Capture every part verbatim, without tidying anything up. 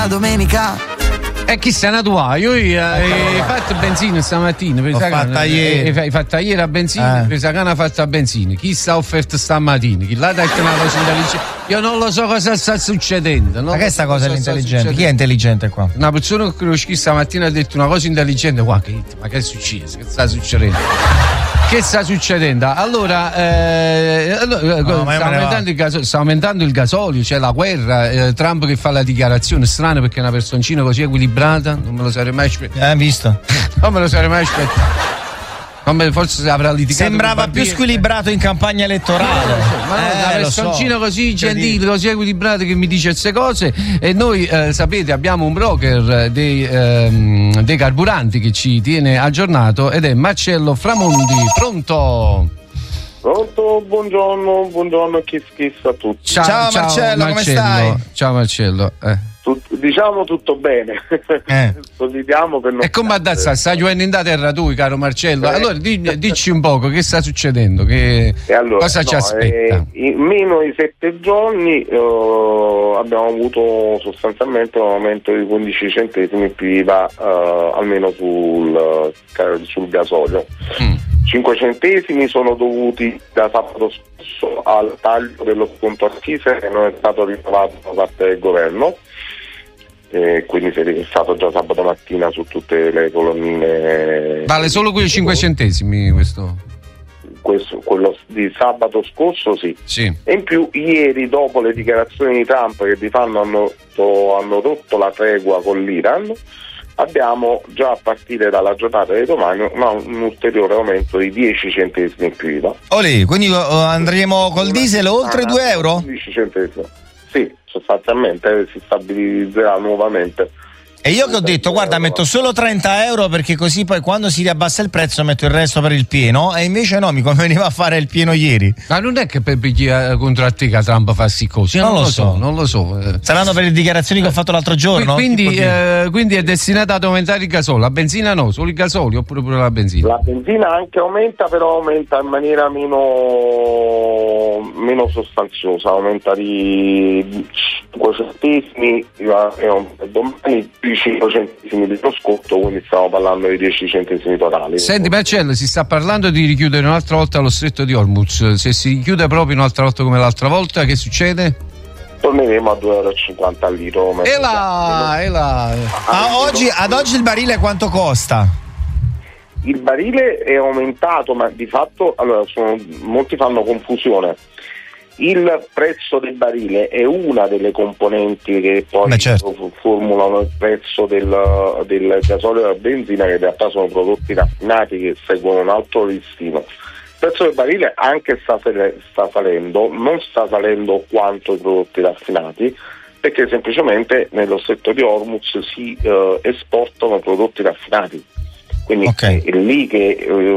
la domenica. E chi se ne tua? Io eh, hai fatto benzina stamattina, L'ho fatta ieri. Hai fatto ieri a benzina, Eh. presa cana fatta a benzina. Chi sta offerto stamattina? Chi l'ha detto una cosa intelligente? Io non lo so cosa sta succedendo. Non Ma che lo sta so cosa è sta l'intelligente? succedendo. Chi è intelligente qua? Una persona che conosci stamattina ha detto una cosa intelligente. Qua, che, ma che è successo? Che sta succedendo? Che sta succedendo? Allora, eh, allora No, ma io sta, me ne aumentando il gasolio, sta aumentando il gasolio, c'è la guerra, eh, Trump che fa la dichiarazione strana perché è una personcina così equilibrata, non me lo sarei mai aspettato. Eh, visto? Non me lo sarei mai aspettato. Non me, forse avrà litigato. Sembrava con più Barbieri. squilibrato in campagna elettorale. Ma no, Eh, una lo so. personcina così Incredibile. gentile, così equilibrata che mi dice queste cose. E noi eh, sapete abbiamo un broker dei, ehm, dei carburanti che ci tiene aggiornato ed è Marcello Framondi. Pronto? Pronto, buongiorno, buongiorno, kiss kiss a tutti. Ciao, Marcello, come stai? Ciao Marcello. Eh. Tut- diciamo tutto bene. Eh. Solidiamo per non E come addazza, stai giocando in da terra tu, caro Marcello? Eh. Allora di- dici un poco che sta succedendo, che E allora, cosa ci no, aspetta? eh, in meno di sette giorni eh, abbiamo avuto sostanzialmente un aumento di quindici centesimi più I V A eh, almeno sul, eh, sul gasolio. Mm. cinque centesimi sono dovuti da sabato scorso al taglio dello sconto accise che non è stato rinnovato da parte del governo. E quindi si è fissato già sabato mattina su tutte le colonnine. Vale solo quei cinque centesimi questo? Questo, quello di sabato scorso sì. Sì. E in più ieri, dopo le dichiarazioni di Trump che di fatto hanno, to- hanno rotto la tregua con l'Iran, abbiamo già a partire dalla giornata di domani una- un ulteriore aumento di dieci centesimi più I V A. Olè, quindi uh, andremo col diesel oltre Ah, due euro? quindici centesimi. Sì, sostanzialmente eh, si stabilizzerà nuovamente. E io che ho detto, guarda, metto solo trenta euro perché così poi quando si riabbassa il prezzo metto il resto per il pieno, e invece no, mi conveniva fare il pieno ieri. Ma non è che per chi eh, contro te che Trump fa sti cose, non, Non lo lo so, so. non lo so. eh. Saranno per le dichiarazioni che ho fatto l'altro giorno? Quindi, Tipo dire. eh, quindi è destinata ad aumentare il gasolio, la benzina no, solo il gasolio oppure pure la benzina? La benzina anche aumenta, però aumenta in maniera meno, meno sostanziosa, aumenta di cinque centesimi e domani più cinque centesimi di proscotto, quindi stiamo parlando di dieci centesimi totali. Senti Marcello, si sta parlando di richiudere un'altra volta lo stretto di Hormuz, se si chiude proprio un'altra volta come l'altra volta, che succede? Torneremo a due euro e cinquanta al litro. E là, e là. Ah, oggi, ad oggi il barile quanto costa? Il barile è aumentato, ma di fatto allora, sono, molti fanno confusione. Il prezzo del barile è una delle componenti che poi Beh, certo. formulano il prezzo del, del gasolio e della benzina, che in realtà sono prodotti raffinati che seguono un alto listino. Il prezzo del barile anche sta, sta salendo, non sta salendo quanto i prodotti raffinati, perché semplicemente nello stretto di Hormuz si eh, esportano prodotti raffinati. Quindi Okay. è lì che eh,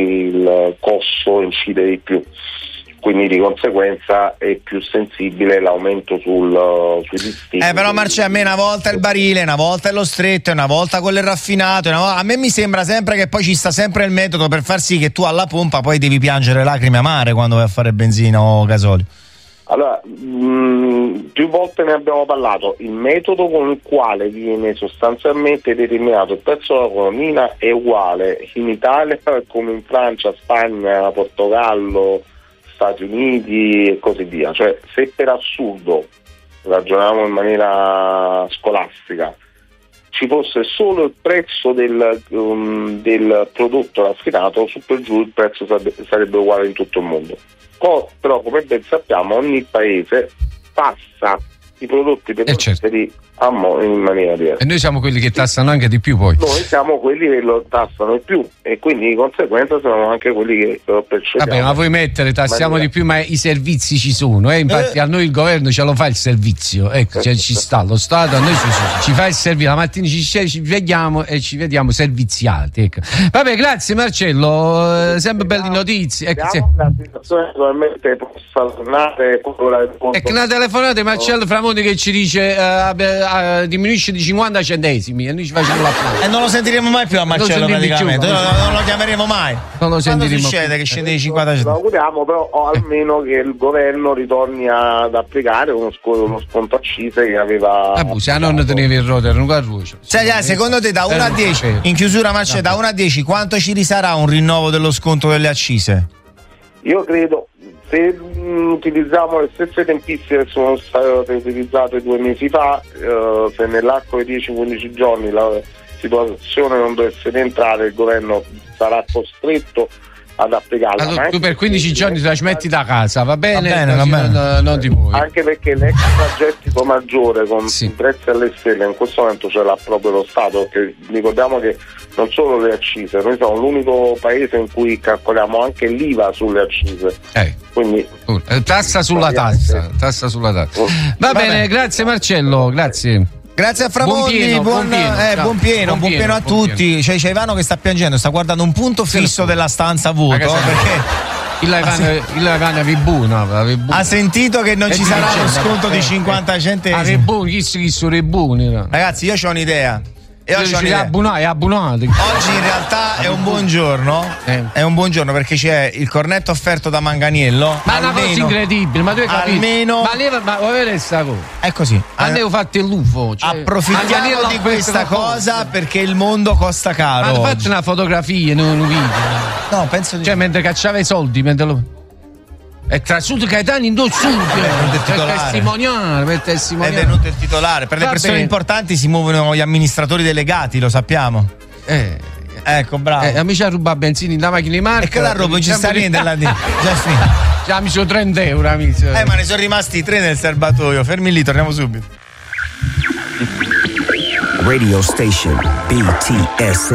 il costo incide di più, quindi di conseguenza è più sensibile l'aumento sul, uh, sui listini. Eh però Marcello, a me una volta il barile, una volta è lo stretto, una volta quello è raffinato, una volta... a me mi sembra sempre che poi ci sta sempre il metodo per far sì che tu alla pompa poi devi piangere lacrime amare quando vai a fare benzina o gasolio. Allora, mh, più volte ne abbiamo parlato, il metodo con il quale viene sostanzialmente determinato il prezzo della colonnina è uguale in Italia come in Francia, Spagna, Portogallo, Stati Uniti e così via. Cioè, se per assurdo, ragioniamo in maniera scolastica, ci fosse solo il prezzo del, um, del prodotto raffinato, su per giù il prezzo sarebbe, sarebbe uguale in tutto il mondo. Co- però come ben sappiamo ogni paese passa i prodotti petroliferi certo. a mo- in maniera diversa. E noi siamo quelli che tassano anche di più poi. Noi siamo quelli che lo tassano di più e quindi di conseguenza siamo anche quelli che lo percepiamo. Vabbè, ma vuoi mettere, tassiamo maniera- di più, ma i servizi ci sono, eh? Infatti Eh. a noi il governo ce lo fa il servizio, ecco, cioè, ci sta, lo Stato a noi ci, ci fa il servizio, la mattina ci, ci vediamo e ci vediamo serviziati, ecco. Vabbè, grazie Marcello, eh, sempre belle notizie. Ecco, sì. La situazione naturalmente possa tornare quella del E che una telefonata Marcello Framondi Tremonti che ci dice uh, uh, diminuisce di cinquanta centesimi e noi ci facciamo l'applauso. E non lo sentiremo mai più a Marcello praticamente, più, non, non lo chiameremo mai. Non lo sentiremo. Quando succede che scende di cinquanta Lo centesimi? auguriamo, però o almeno che il governo ritorni ad applicare uno sconto, uno sconto accise che aveva. Ah, se non tenevi il rotor, non carruccio. Cioè, eh, secondo te da uno a dieci, in chiusura Marcello, da uno a dieci quanto ci risarà un rinnovo dello sconto delle accise? Io credo, se mh, utilizziamo le stesse tempistiche che sono state utilizzate due mesi fa, eh, se nell'arco dei dieci quindici giorni la situazione non dovesse rientrare, il governo sarà costretto ad applicarla. Allora, tu per quindici giorni te la ci metti da casa, va bene? Va bene, va bene. Non, non ti muovi. Anche perché l'extragettito maggiore con Sì. i prezzi alle stelle in questo momento ce l'ha proprio lo Stato, perché ricordiamo che non solo le accise, noi siamo l'unico paese in cui calcoliamo anche l'I V A sulle accise. Eh. Quindi Eh, Tassa sulla tassa, tassa sulla tassa. Va bene, bene. grazie Marcello, grazie. Grazie a Framondi, Buon pieno, buon, buon pieno, eh, ciao. buon pieno, Buon buon pieno, pieno a buon tutti. pieno. C'è, c'è Ivano che sta piangendo, sta guardando un punto fisso della stanza vuoto Ragazzi, perché Il Ivana, il Ivana avevi buono, avevi buono. ha sentito che non E ci ti sarà dice, lo sconto eh, di eh, cinquanta Avevi centesimi. buono, chi si chi sono i buoni? no? Ragazzi, io ho un'idea. Io ho Dici, un'idea. abbonati, abbonati. Oggi in realtà è un buon giorno, Eh. è un buon giorno perché c'è il cornetto offerto da Manganiello. Ma è una cosa almeno, incredibile, ma tu hai capito? almeno- Ma leva, ma vuoi vedere sta cosa? è così. Ma ne ho fatto l'U F O. Cioè, Approfittiamo Manganiello di ha questa fatto cosa perché il mondo costa caro. Ma oggi. fate una fotografia, non un video. No, penso di Cioè, mentre cacciava i soldi, mentre lo. E tra Sud Caetano in due Sud venuto il per titolare. testimoniare, per È testimoniare. venuto il titolare. Per le Va persone bene. importanti si muovono gli amministratori delegati, lo sappiamo. Eh, Ecco, bravo. eh, amici a rubare benzina in da macchina di marca. e che la roba non ci sta niente là dentro. Già finito. Già mi sono trenta euro, amici. Eh, ma ne sono rimasti tre nel serbatoio. Fermi lì, torniamo subito. Radio station B T S